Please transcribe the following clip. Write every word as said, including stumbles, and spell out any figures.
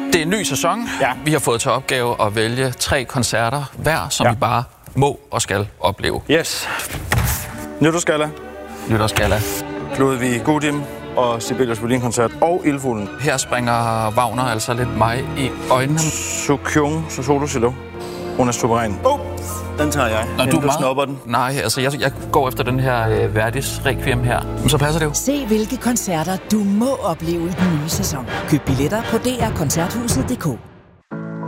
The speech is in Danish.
Det er en ny sæson. Ja. Vi har fået til opgave at vælge tre koncerter hver, som ja. vi bare må og skal opleve. Yes. Nytårsgalla, Nytårsgalla. Ludwig Gudim og Sibelius Violin-koncert og Ildfuglen. Her springer Wagner altså lidt mig i øjnene. Sukyung, så solo cello. Hun er suveræn. Oh, den tager jeg. Når du, du snupper den. Nej, altså jeg, jeg går efter den her øh, Verdis Requiem her. Men så passer det jo. Se hvilke koncerter du må opleve i den nye sæson. Køb billetter på d r koncerthuset punktum d k.